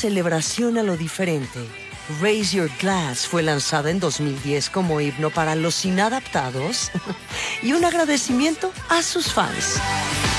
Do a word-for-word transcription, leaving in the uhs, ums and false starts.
celebración a lo diferente, Raise Your Glass fue lanzada en dos mil diez como himno para los inadaptados y un agradecimiento a sus fans.